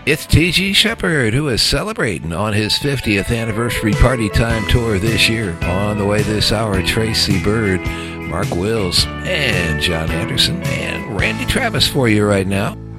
It's T.G. Shepherd, who is celebrating on his 50th anniversary Party Time Tour this year. On the way this hour, Tracy Bird, Mark Wills, and John Anderson, and Randy Travis for you right now.